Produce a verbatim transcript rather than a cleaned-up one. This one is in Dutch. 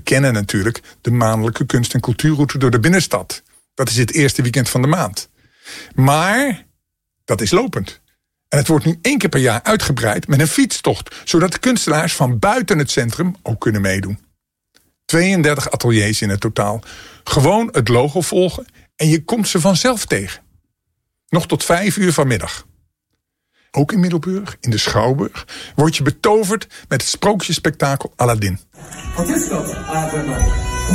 kennen natuurlijk de maandelijke kunst- en cultuurroute door de binnenstad. Dat is het eerste weekend van de maand. Maar dat is lopend. En het wordt nu één keer per jaar uitgebreid met een fietstocht, zodat de kunstenaars van buiten het centrum ook kunnen meedoen. tweeëndertig ateliers in het totaal. Gewoon het logo volgen en je komt ze vanzelf tegen. Nog tot vijf uur vanmiddag. Ook in Middelburg, in de Schouwburg, word je betoverd met het sprookjesspektakel Aladdin. Wat is dat, Adema?